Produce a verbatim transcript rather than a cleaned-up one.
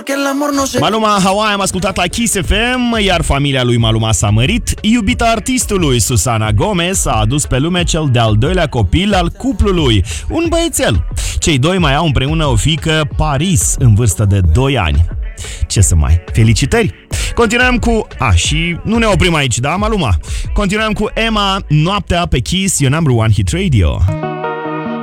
Maluma Hawaii am ascultat la Kiss F M, iar familia lui Maluma s-a mărit. Iubita artistului Susana Gomez a adus pe lume cel de-al doilea copil al cuplului, un băiețel. Cei doi mai au împreună o fiică, Paris, în vârstă de doi ani. Ce să mai... Felicitări! Continuăm cu... A, și nu ne oprim aici, da, Maluma? Continuăm cu Emma, Noaptea pe Kiss, your number one hit radio.